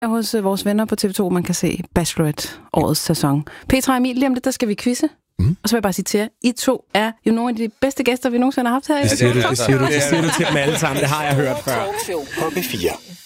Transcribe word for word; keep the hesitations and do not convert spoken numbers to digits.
hos vores venner på T V to, man kan se Bachelorette, årets sæson. Petra og Emil, lige om det, der skal vi quizze. Mm. Og så vil jeg bare sige til jer, I to er jo nogle af de bedste gæster, vi nogensinde har haft her. Det siger du, det siger du, det siger du til dem alle sammen, det har jeg hørt før. På B fire.